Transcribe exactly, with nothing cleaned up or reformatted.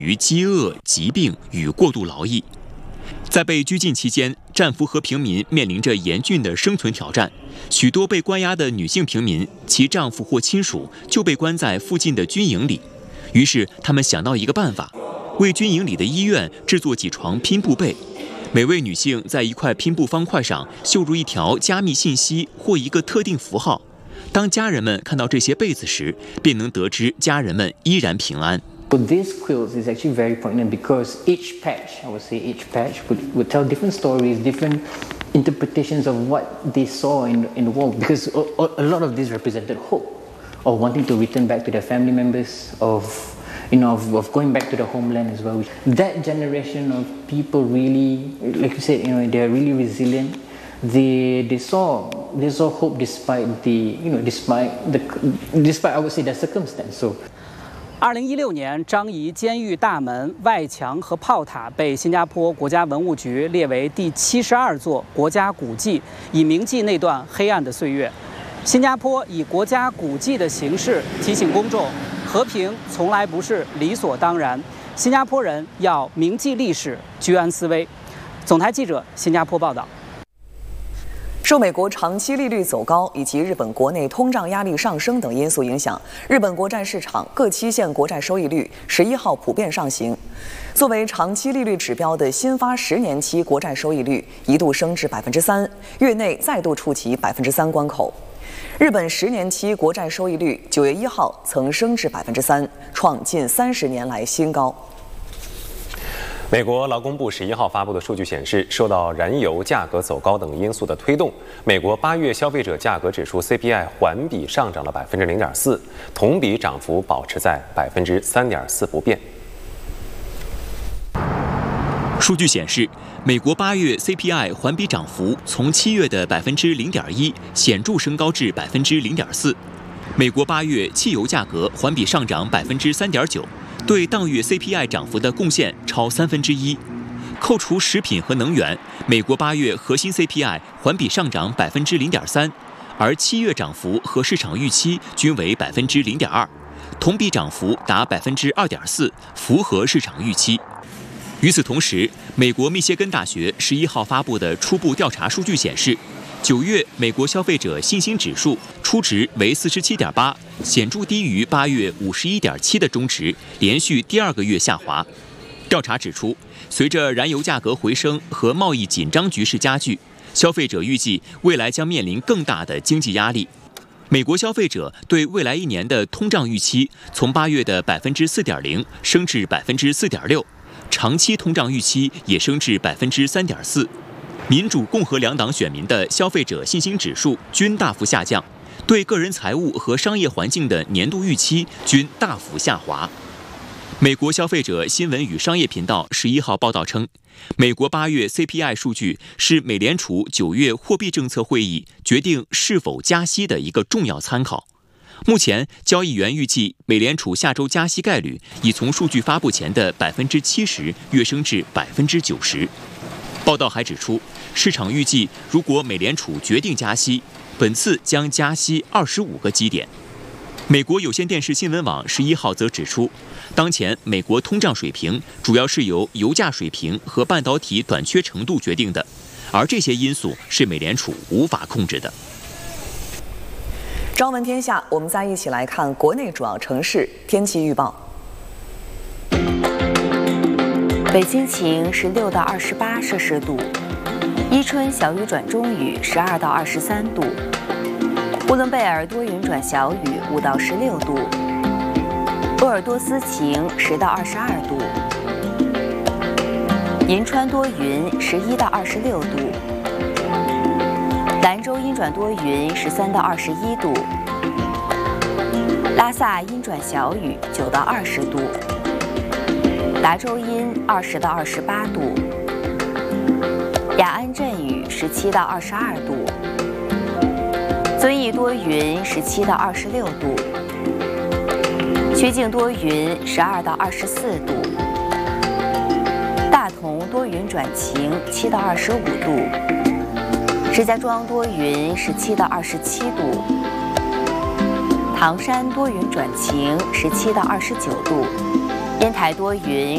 于饥饿、疾病与过度劳役。在被拘禁期间，战俘和平民面临着严峻的生存挑战。许多被关押的女性平民，其丈夫或亲属就被关在附近的军营里。于是，他们想到一个办法，为军营里的医院制作几床拼布被。每位女性在一块拼布方块上绣入一条加密信息或一个特定符号。当家人们看到这些被子时，便能得知家人们依然平安。 So this quilt is actually very poignant because each patch, I would say each patch would, would tell different stories, different interpretations of what they saw in, in the war, because a, a lot of this represented hope of wanting to return back to their family members, of, you know, of, of going back to the homeland as well. That generation of people really, like you said, you know, they're really resilient. They, they saw they saw hope despite the, you know, despite the, despite I would say their circumstance. So. 二零一六年，樟宜监狱大门、外墙和炮塔被新加坡国家文物局列为第七十二座国家古迹，以铭记那段黑暗的岁月。新加坡以国家古迹的形式提醒公众，和平从来不是理所当然，新加坡人要铭记历史，居安思危。总台记者新加坡报道。 受美国长期利率走高以及日本国内通胀压力上升等因素影响，日本国债市场各期限国债收益率十一号普遍上行。作为长期利率指标的新发十年期国债收益率一度升至百分之三，月内再度触及百分之三关口。日本十年期国债收益率九月一号曾升至百分之三，创近三十年来新高。 美国劳工部十一号发布的数据显示，受到燃油价格走高等因素的推动，美国八月消费者价格指数 C P I 环比上涨了百分之零点四，同比涨幅保持在百分之三点四不变。 数据显示，美国八月 C P I 环比涨幅从七月的百分之零点一显著升高至百分之零点四。美国八月汽油价格环比上涨百分之三点九。 对当月 C P I 涨幅的贡献超三分之一，扣除食品和能源，美国八月核心 C P I 环比上涨百分之零点三，而七月涨幅和市场预期均为百分之零点二，同比涨幅达百分之二点四，符合市场预期。与此同时，美国密歇根大学十一号发布的初步调查数据显示。 九月美国消费者信心指数初值为四十七点八，显著低于八月五十一点七的中值，连续第二个月下滑。调查指出，随着燃油价格回升和贸易紧张局势加剧，消费者预计未来将面临更大的经济压力。美国消费者对未来一年的通胀预期从八月的百分之四点零升至百分之四点六，长期通胀预期也升至百分之三点四。 民主、共和两党选民的消费者信心指数均大幅下降，对个人财务和商业环境的年度预期均大幅下滑。美国消费者新闻与商业频道十一号报道称，美国八月 C P I 数据是美联储九月货币政策会议决定是否加息的一个重要参考。目前，交易员预计美联储下周加息概率已从数据发布前的百分之七十跃升至百分之九十。报道还指出。 市场预计，如果美联储决定加息，本次将加息二十五个基点。美国有线电视新闻网十一号则指出，当前美国通胀水平主要是由油价水平和半导体短缺程度决定的，而这些因素是美联储无法控制的。 朝闻天下，我们再一起来看国内主要城市天气预报。 北京晴，十六到二十八摄氏度；伊春小雨转中雨，十二到二十三度；呼伦贝尔多云转小雨，五到十六度；鄂尔多斯晴，十到二十二度；银川多云，十一到二十六度；兰州阴转多云，十三到二十一度；拉萨阴转小雨，九到二十度。 达州阴二十到二十八度，雅安阵雨十七到二十二度，遵义多云十七到二十六度，曲靖多云十二到二十四度，大同多云转晴七到二十五度，石家庄多云十七到二十七度，唐山多云转晴十七到二十九度。 烟台多云。